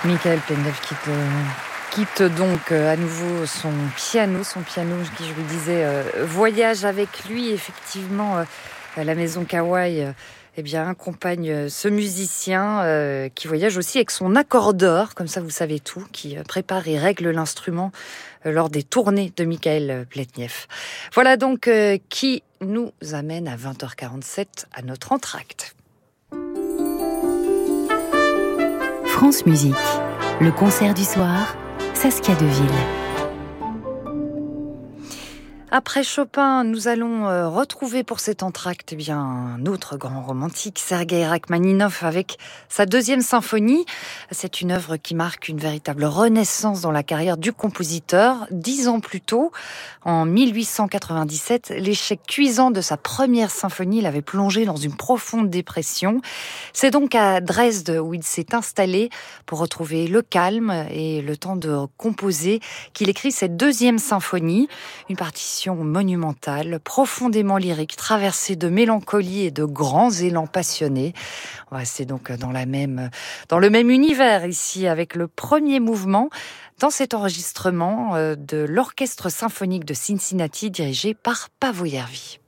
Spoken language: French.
Michael Plendev quitte donc à nouveau son piano qui, je lui disais, voyage avec lui. Effectivement, la maison Kawai accompagne ce musicien qui voyage aussi avec son accordeur, comme ça vous savez tout, qui prépare et règle l'instrument lors des tournées de Michael Pletnev. Voilà donc qui nous amène à 20h47 à notre entracte. France Musique, le concert du soir, Saskia Deville. Après Chopin, nous allons retrouver pour cet entracte un autre grand romantique, Sergueï Rachmaninov, avec sa deuxième symphonie. C'est une œuvre qui marque une véritable renaissance dans la carrière du compositeur. 10 ans plus tôt, en 1897, l'échec cuisant de sa première symphonie l'avait plongé dans une profonde dépression. C'est donc à Dresde où il s'est installé pour retrouver le calme et le temps de composer qu'il écrit cette deuxième symphonie, une partition monumentale, profondément lyrique, traversée de mélancolie et de grands élans passionnés. On va rester donc dans le même univers ici, avec le premier mouvement dans cet enregistrement de l'Orchestre symphonique de Cincinnati dirigé par Paavo Järvi.